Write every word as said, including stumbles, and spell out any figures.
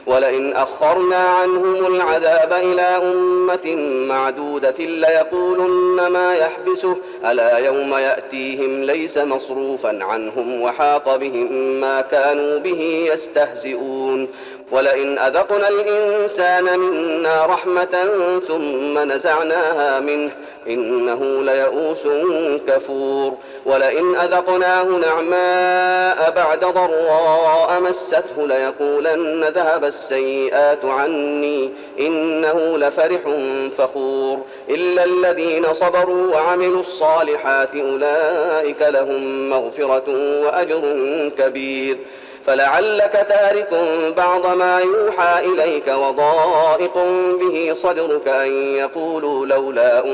ولئن أخرنا عنهم العذاب إلى أمة معدودة ليقولن ما يحبسه ألا يوم يأتيهم ليس مصروفا عنهم وحاق بهم ما كانوا به يستهزئون ولئن أذقنا الإنسان منا رحمة ثم نزعناها منه إنه ليئوس كفور ولئن أذقناه نعماء بعد ضراء مسته ليقولن ذهب السيئات عني إنه لفرح فخور إلا الذين صبروا وعملوا الصالحات أولئك لهم مغفرة وأجر كبير فلعلك تارك بعض ما يوحى إليك وضائق به صدرك أن يقولوا لولا